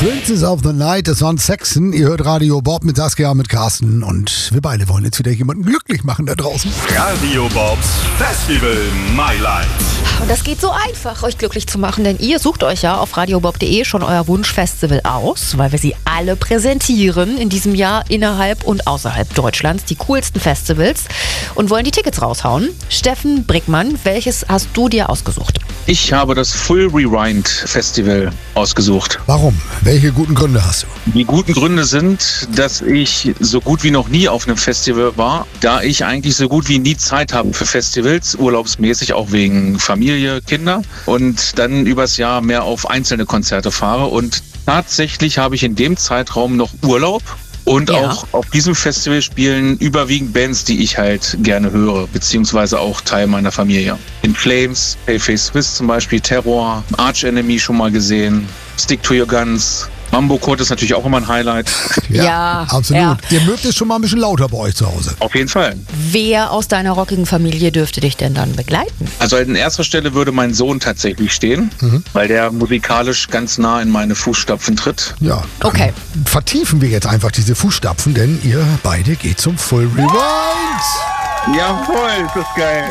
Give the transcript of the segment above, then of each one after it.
Princess of the Night, das waren Saxon. Ihr hört Radio Bob mit Saskia, mit Carsten. Und wir beide wollen jetzt wieder jemanden glücklich machen da draußen. Radio Bobs Festival My Life. Und das geht so einfach, euch glücklich zu machen, denn ihr sucht euch ja auf radiobob.de schon euer Wunschfestival aus, weil wir sie alle präsentieren in diesem Jahr innerhalb und außerhalb Deutschlands, die coolsten Festivals, und wollen die Tickets raushauen. Steffen Brickmann, welches hast du dir ausgesucht? Ich habe das Full Rewind Festival ausgesucht. Warum? Welche guten Gründe hast du? Die guten Gründe sind, dass ich so gut wie noch nie auf einem Festival war, da ich eigentlich so gut wie nie Zeit habe für Festivals, urlaubsmäßig auch wegen Familie, Kinder, und dann übers Jahr mehr auf einzelne Konzerte fahre. Und tatsächlich habe ich in dem Zeitraum noch Urlaub. Und auch auf diesem Festival spielen überwiegend Bands, die ich halt gerne höre, beziehungsweise auch Teil meiner Familie. In Flames, Paleface Swiss zum Beispiel, Terror, Arch Enemy schon mal gesehen, Stick to Your Guns. Mambo Kurt ist natürlich auch immer ein Highlight. Ja, absolut. ja. Ihr mögt es schon mal ein bisschen lauter bei euch zu Hause. Auf jeden Fall. Wer aus deiner rockigen Familie dürfte dich denn dann begleiten? Also an erster Stelle würde mein Sohn tatsächlich stehen, weil der musikalisch ganz nah in meine Fußstapfen tritt. Ja. Okay. Vertiefen wir jetzt einfach diese Fußstapfen, denn ihr beide geht zum Full Rewind. Jawohl, ist das geil.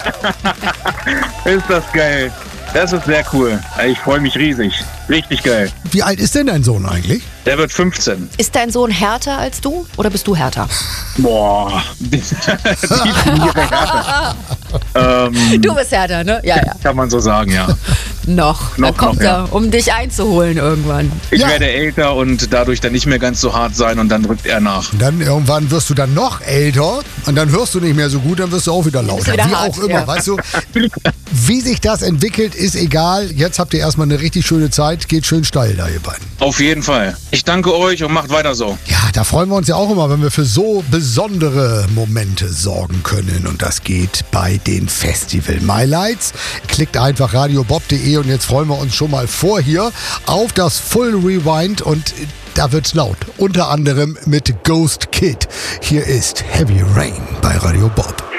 Ist das geil. Das ist sehr cool. Ich freue mich riesig. Richtig geil. Wie alt ist denn dein Sohn eigentlich? Der wird 15. Ist dein Sohn härter als du oder bist du härter? Boah. Definiere härter. Du bist härter, ne? Ja, ja. Kann man so sagen, ja. Noch. Dann kommt er, um dich einzuholen irgendwann. Ich werde älter und dadurch dann nicht mehr ganz so hart sein und dann drückt er nach. Und dann irgendwann wirst du dann noch älter und dann hörst du nicht mehr so gut, dann wirst du auch wieder lauter. Wieder wie hart, auch immer, ja. weißt du? Wie sich das entwickelt, ist egal. Jetzt habt ihr erstmal eine richtig schöne Zeit. Geht schön steil da, ihr beiden. Auf jeden Fall. Ich danke euch und macht weiter so. Ja, da freuen wir uns ja auch immer, wenn wir für so besondere Momente sorgen können. Und das geht bei den Festival My Lights. Klickt einfach radiobob.de und jetzt freuen wir uns schon mal vor hier auf das Full Rewind und da wird's laut. Unter anderem mit Ghost Kid. Hier ist Heavy Rain bei Radio Bob.